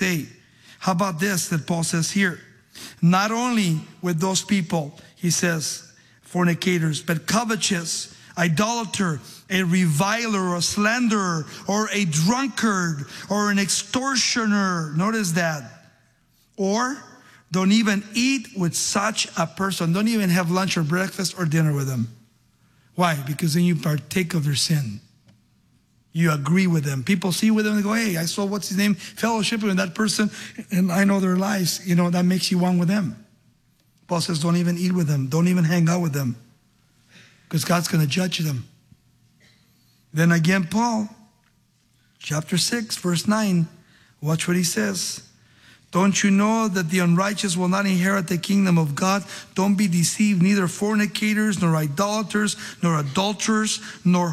say. How about this that Paul says here? Not only with those people, he says, fornicators, but covetous, idolater, a reviler, a slanderer, or a drunkard, or an extortioner. Notice that. Or don't even eat with such a person. Don't even have lunch or breakfast or dinner with them. Why? Because then you partake of their sin. You agree with them. People see with them and go, hey, I saw what's his name, fellowship with that person, and I know their lives. You know, that makes you one with them. Paul says, don't even eat with them. Don't even hang out with them. Because God's going to judge them. Then again, Paul, chapter 6, verse 9, watch what he says. Don't you know that the unrighteous will not inherit the kingdom of God? Don't be deceived, neither fornicators, nor idolaters, nor adulterers, nor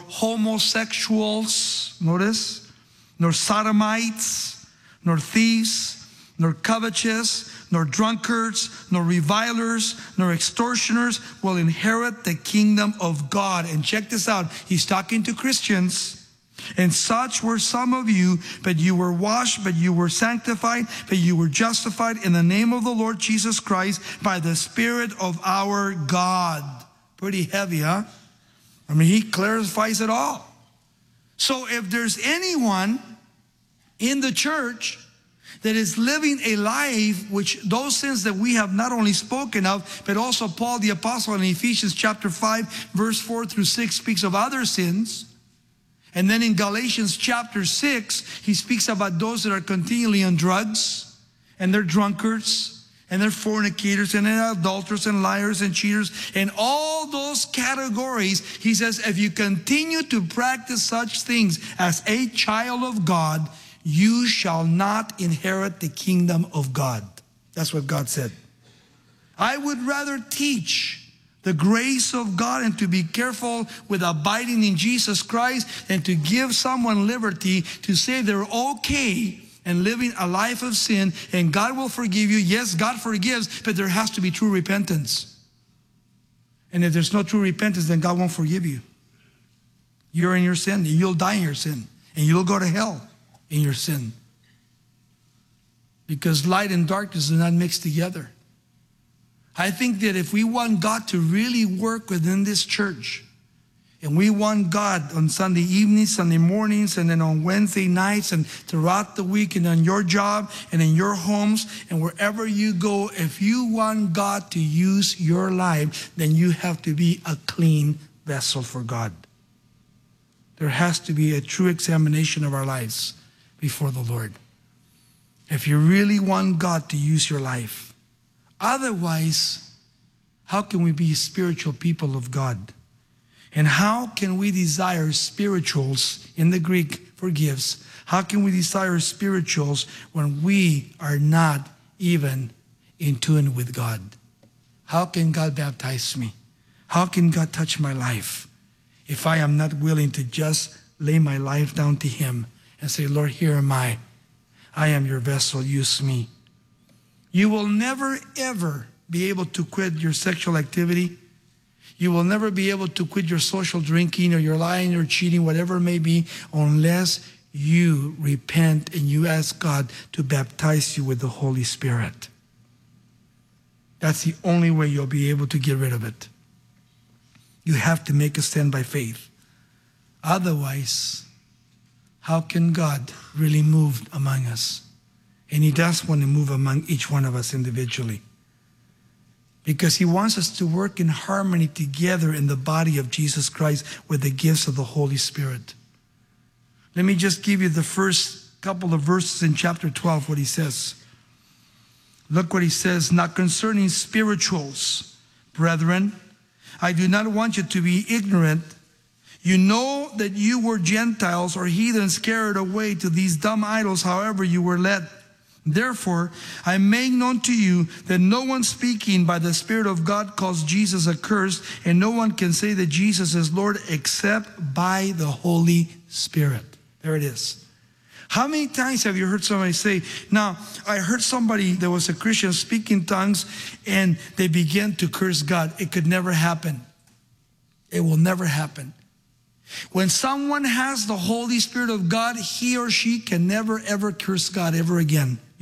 homosexuals, notice, nor sodomites, nor thieves, nor covetous, nor drunkards, nor revilers, nor extortioners will inherit the kingdom of God. And check this out. He's talking to Christians. And such were some of you, but you were washed, but you were sanctified, but you were justified in the name of the Lord Jesus Christ by the Spirit of our God. Pretty heavy, huh? I mean, he clarifies it all. So if there's anyone in the church that is living a life which those sins that we have not only spoken of, but also Paul the Apostle in Ephesians chapter 5, verse 4 through 6 speaks of other sins. And then in Galatians chapter 6, he speaks about those that are continually on drugs, and they're drunkards, and they're fornicators, and they're adulterers, and liars, and cheaters, and all those categories. He says, if you continue to practice such things as a child of God, you shall not inherit the kingdom of God. That's what God said. I would rather teach the grace of God and to be careful with abiding in Jesus Christ and to give someone liberty to say they're okay and living a life of sin and God will forgive you. Yes, God forgives, but there has to be true repentance. And if there's no true repentance, then God won't forgive you. You're in your sin and you'll die in your sin and you'll go to hell in your sin. Because light and darkness do not mix together. I think that if we want God to really work within this church, and we want God on Sunday evenings, Sunday mornings, and then on Wednesday nights, and throughout the week, and on your job, and in your homes, and wherever you go, if you want God to use your life, then you have to be a clean vessel for God. There has to be a true examination of our lives before the Lord. If you really want God to use your life. Otherwise, how can we be spiritual people of God? And how can we desire spirituals, in the Greek for gifts, how can we desire spirituals when we are not even in tune with God? How can God baptize me? How can God touch my life if I am not willing to just lay my life down to Him and say, Lord, here am I. I am your vessel, use me. You will never, ever be able to quit your sexual activity. You will never be able to quit your social drinking or your lying or cheating, whatever it may be, unless you repent and you ask God to baptize you with the Holy Spirit. That's the only way you'll be able to get rid of it. You have to make a stand by faith. Otherwise, how can God really move among us? And He does want to move among each one of us individually. Because He wants us to work in harmony together in the body of Jesus Christ with the gifts of the Holy Spirit. Let me just give you the first couple of verses in chapter 12, what he says. Look what he says. Now concerning spirituals, brethren, I do not want you to be ignorant. You know that you were Gentiles or heathens carried away to these dumb idols, however you were led. Therefore, I make known to you that no one speaking by the Spirit of God calls Jesus accursed, and no one can say that Jesus is Lord except by the Holy Spirit. There it is. How many times have you heard somebody say, now, I heard somebody that was a Christian speak in tongues, and they began to curse God. It could never happen. It will never happen. When someone has the Holy Spirit of God, he or she can never, ever curse God ever again.